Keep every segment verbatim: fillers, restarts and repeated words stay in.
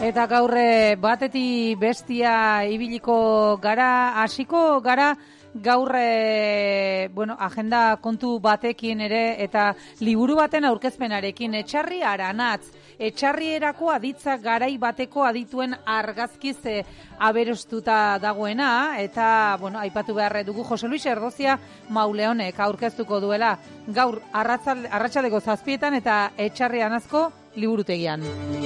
Eta gaur bateti bestia ibiliko gara, hasiko gara gaur e, bueno, agenda kontu batekin ere eta liburu baten aurkezpenarekin. Etxarri Aranatz, etxarrierako aditza garai bateko adituen argazkiz e, aberostuta dagoena, eta bueno, aipatu beharre dugu Jose Luis Erdozia Mauleonek aurkeztuko duela gaur arratsaldeko zazpietan eta Etxarri Aranazko liburutegian.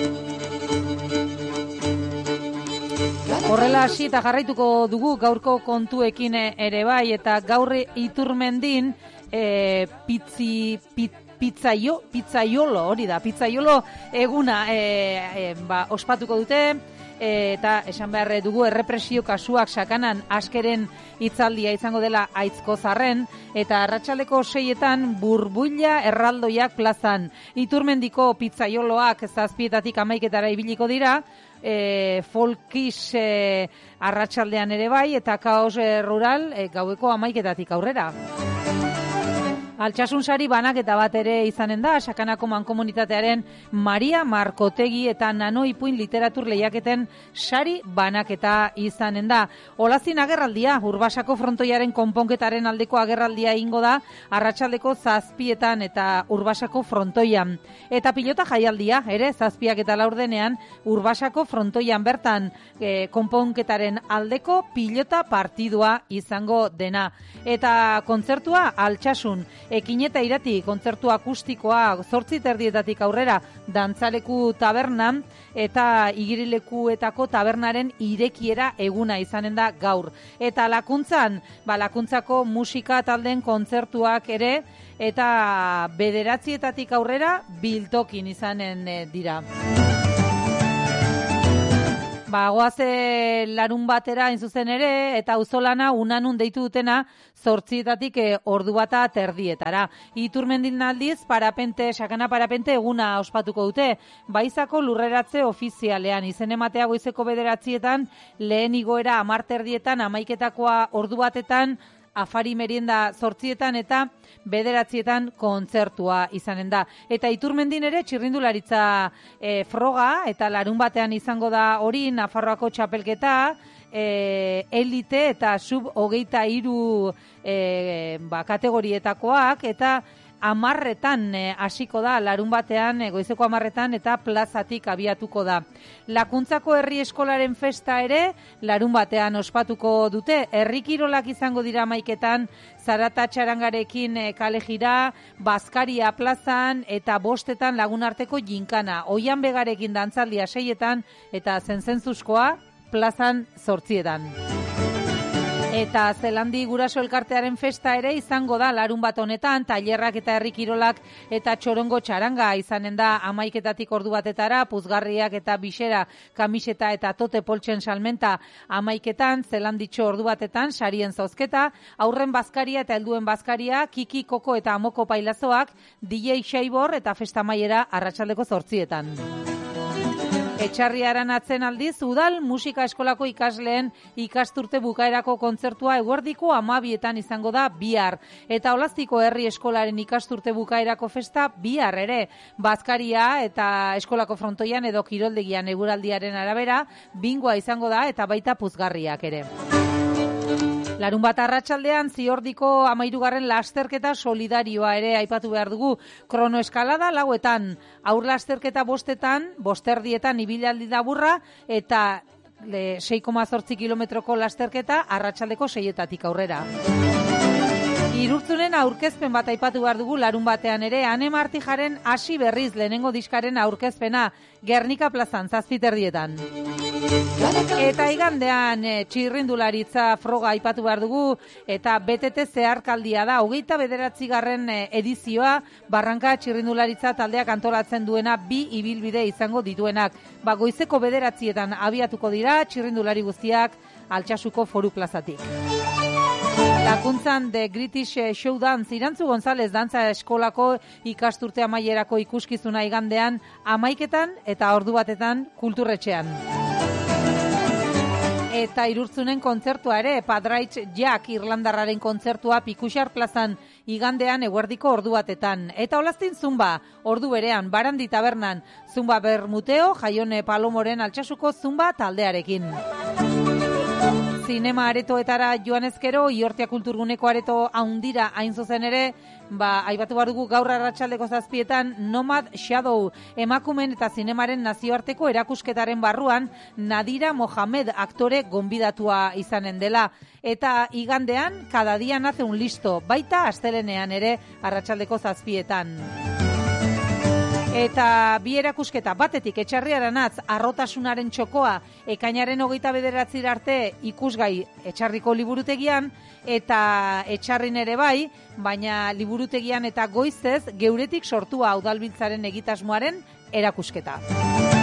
Horrela hasi eta jarraituko dugu gaurko kontuekin ere bai, eta gaur Iturmendin e, pitzi, pit, pizzaio, pizzaiolo, hori da, pizzaiolo eguna e, e, ba, ospatuko dute, e, eta esan behar dugu errepresio kasuak sakanan askeren hitzaldia izango dela Aitzkozarren, eta arratsaldeko seietan burbuila erraldoiak plazan. Iturmendiko pizzaioloak zazpietatik hamaiketara ibiliko dira, E, folkiz e, arratsaldean ere bai, eta kaos e, rural e, gaueko hamaiketatik aurrera. Altsasun sari banaketa bat ere izanen da, Sakanako mankomunitatearen Maria Markotegi eta Nano Ipuin literatur lehiaketen sari banaketa izanen da. Olazin agerraldia, Urbasako frontoiaren konponketaren aldeko agerraldia egingo da, arratsaldeko zazpietan eta Urbasako frontoian. Eta pilota jaialdia, ere, zazpiak eta laurdenean, Urbasako frontoian bertan e, konponketaren aldeko pilota partidua izango dena. Eta kontzertua Altsasun, Ekineta irati kontzertu akustikoa zortzi terdietatik aurrera dantzaleku tabernan, eta igerilekuetako tabernaren irekiera eguna izanen da gaur. Eta Lakuntzan, ba, Lakuntzako musika taldeen kontzertuak ere, eta bederatzietatik aurrera biltokin izanen e, dira. Ba, goaze larun batera zuzen ere, eta auzolana unanun deitu dutena zortzietatik e, ordu bata terdietara. Iturmendin aldiz, parapente, sakana parapente eguna ospatuko dute. Baizako lurreratze ofizialean, izen ematea goizeko bederatzietan, lehen igoera amar terdietan, amaiketakoa ordu batetan, afari merienda zortzietan eta bederatzietan kontzertua izanen da. Eta Iturmendin ere txirrindularitza e, froga, eta larun batean izango da hori Nafarroako txapelketa, e, elite eta sub hogeita hiru e, ba, kategorietakoak, eta amarretan hasiko da, larun batean, goizeko amarretan, eta plazatik abiatuko da. Lakuntzako herri eskolaren festa ere, larun batean ospatuko dute. Herri kirolak izango dira maiketan, Zarata txarangarekin kale jira, Bazkaria plazan, eta bostetan lagunarteko jinkana. Oian begarekin dantzaldia seietan, eta zentzenzuzkoa plazan zortzietan. Eta Zelandi Guraso Elkartearen festa ere izango da larun bat honetan, tailerrak eta herri kirolak eta txorongo txaranga izanen da hamaiketatik ordu batetara, puzgarriak eta bisera, kamiseta eta tote poltsen salmenta hamaiketan, Zelanditxo ordu batetan, sarien zozketa, aurren bazkaria eta helduen bazkaria, kiki, koko eta amoko pailazoak, D J Xaibor eta festa maiera arratsaldeko zortzietan. Etxarri Aranatzen aldiz, udal musika eskolako ikasleen ikasturte bukaerako kontzertua eguerdiko amabietan izango da bihar. Eta Olaztiko herri eskolaren ikasturte bukaerako festa bihar ere. Bazkaria eta eskolako frontoian edo kiroldegian eguraldiaren arabera, bingoa izango da eta baita puzgarriak ere. Larun bat arratsaldean Ziordiko amairugarren lasterketa solidarioa ere aipatu behar dugu. Kronoeskalada lauetan, aur lasterketa bostetan, bosterdietan ibilaldi laburra, eta sei koma zortzi kilometroko lasterketa arratsaldeko seietatik aurrera. Irurtzunen aurkezpen bat aipatu behar dugu larun batean ere, Ane Martijaren hasi berriz lehenengo diskaren aurkezpena, Gernika plazan, zazpiterdietan. Eta igandean e, txirrindularitza froga aipatu behar dugu, eta B T T zeharkaldia da, hogeita bederatzigarren edizioa, Barranka txirrindularitza taldeak antolatzen duena bi ibilbide izango dituenak. Ba, goizeko bederatzietan abiatuko dira txirrindulari guztiak Altsasuko foru plazatik. Lakuntzan The British Showdance, Irantzu González dantza eskolako ikasturte amaierako ikuskizuna igandean, hamaiketan eta ordu batetan kulturretxean. Eta Irurtzunen kontzertua ere, Padraitz Jack Irlandarraren kontzertua Pikuxar plazan igandean eguerdiko ordu batetan. Eta Olaztin Zumba, ordu berean, Barandi Tabernan, Zumba Bermuteo, Jaione Palomoren Altsasuko Zumba taldearekin. Zinema aretoetara joan ezkero, Iortia Kulturguneko areto haundira hain zuzen ere, ba, aipatu behar dugu gaur arratsaldeko zazpietan Nomad Shadow emakumen eta zinemaren nazioarteko erakusketaren barruan Nadira Mohamed aktore gonbidatua izanen dela. Eta igandean, cada día nace un listo, baita astelenean ere arratsaldeko zazpietan. Eta bi erakusketa batetik Etxarriaranatz arrotasunaren txokoa ekainaren hogeita bederatzi arte ikusgai Etxarriko liburutegian eta Etxarrin ere bai, baina liburutegian eta goizez geuretik sortua udalbiltzaren egitasmoaren erakusketa.